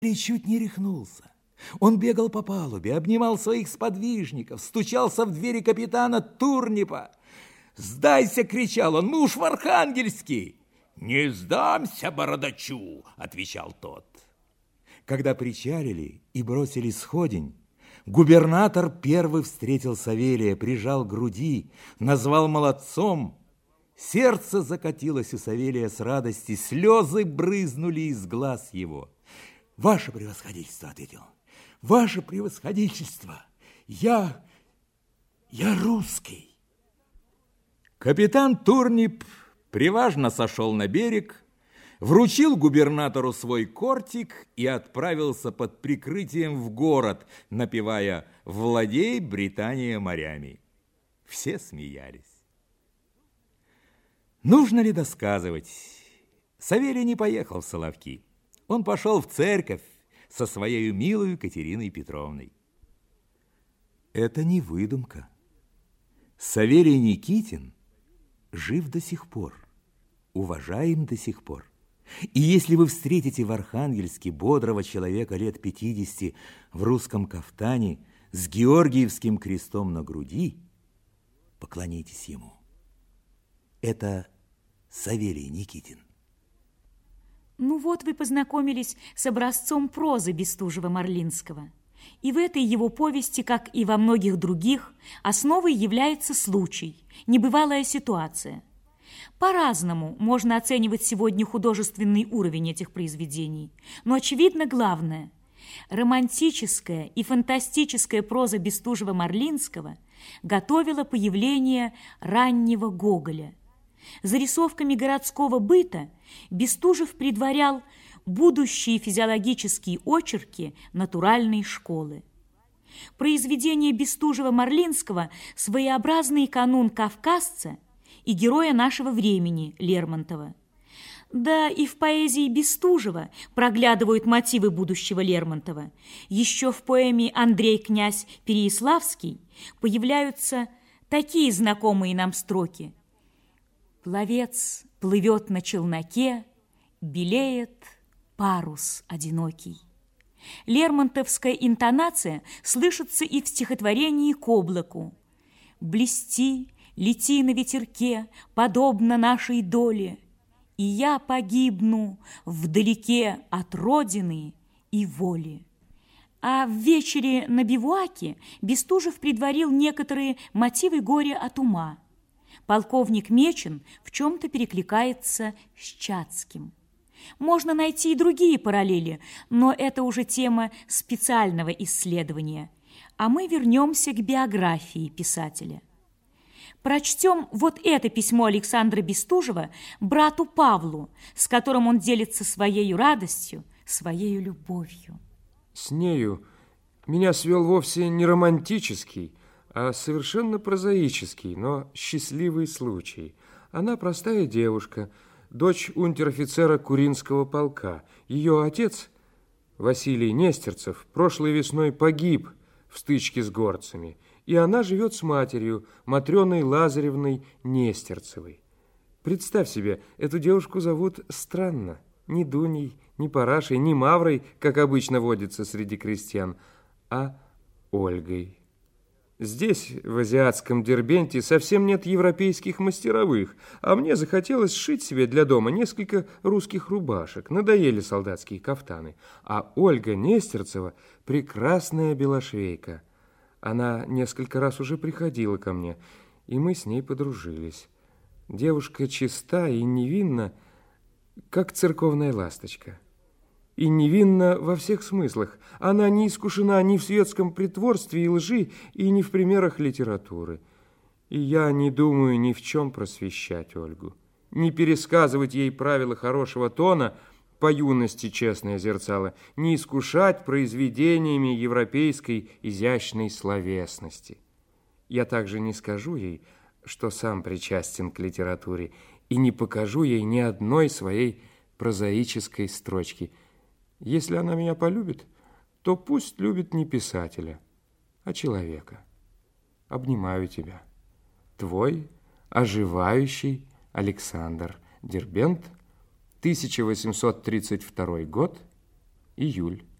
И чуть не рехнулся. Он бегал по палубе, обнимал своих сподвижников, стучался в двери капитана Турнипа. «Сдайся!» — кричал он, «мы уж в Архангельске!» «Не сдамся, бородачу!» — отвечал тот. Когда причалили и бросили сходень, губернатор первый встретил Савелия, прижал к груди, назвал молодцом. Сердце закатилось у Савелия с радости, слезы брызнули из глаз его. «Ваше превосходительство!» — ответил он. «Ваше превосходительство! Я русский!» Капитан Турнип приважно сошел на берег, вручил губернатору свой кортик и отправился под прикрытием в город, напевая «Владей, Британия, морями». Все смеялись. Нужно ли досказывать? Савелий не поехал в Соловки. Он пошел в церковь со своей милой Катериной Петровной. Это не выдумка. Савелий Никитин жив до сих пор, уважаем до сих пор. И если вы встретите в Архангельске бодрого человека лет 50 в русском кафтане с Георгиевским крестом на груди, поклонитесь ему. Это Савелий Никитин. Ну вот вы познакомились с образцом прозы Бестужева-Марлинского. И в этой его повести, как и во многих других, основой является случай, небывалая ситуация. По-разному можно оценивать сегодня художественный уровень этих произведений, но очевидно главное – романтическая и фантастическая проза Бестужева-Марлинского готовила появление раннего Гоголя. Зарисовками городского быта Бестужев предварял будущие физиологические очерки натуральной школы. Произведение Бестужева-Марлинского – своеобразный канун кавказца и героя нашего времени Лермонтова. Да и в поэзии Бестужева проглядывают мотивы будущего Лермонтова. Еще в поэме «Андрей князь Переяславский» появляются такие знакомые нам строки: «Пловец плывет на челноке, белеет парус одинокий». Лермонтовская интонация слышится и в стихотворении «К облаку». «Блести, лети на ветерке, подобно нашей доле, и я погибну вдалеке от родины и воли». А в «Вечере на бивуаке» Бестужев предварил некоторые мотивы горя от ума. Полковник Мечин в чем-то перекликается с Чацким. Можно найти и другие параллели, но это уже тема специального исследования. А мы вернемся к биографии писателя. Прочтем вот это письмо Александра Бестужева брату Павлу, с которым он делится своей радостью, своей любовью. С нею меня свел вовсе не романтический, а совершенно прозаический, но счастливый случай. Она простая девушка, дочь унтер-офицера Куринского полка. Ее отец, Василий Нестерцев, прошлой весной погиб в стычке с горцами, и она живет с матерью, Матрёной Лазаревной Нестерцевой. Представь себе, эту девушку зовут странно, не Дуней, не Парашей, не Маврой, как обычно водится среди крестьян, а Ольгой. Здесь, в азиатском Дербенте, совсем нет европейских мастеровых, а мне захотелось сшить себе для дома несколько русских рубашек. Надоели солдатские кафтаны. А Ольга Нестерцева – прекрасная белошвейка. Она несколько раз уже приходила ко мне, и мы с ней подружились. Девушка чиста и невинна, как церковная ласточка. И невинна во всех смыслах. Она не искушена ни в светском притворстве и лжи, и ни в примерах литературы. И я не думаю ни в чем просвещать Ольгу, не пересказывать ей правила хорошего тона, по юности честное зерцало, не искушать произведениями европейской изящной словесности. Я также не скажу ей, что сам причастен к литературе, и не покажу ей ни одной своей прозаической строчки. Если она меня полюбит, то пусть любит не писателя, а человека. Обнимаю тебя. Твой оживающий Александр. Дербент, 1832 год, Июль.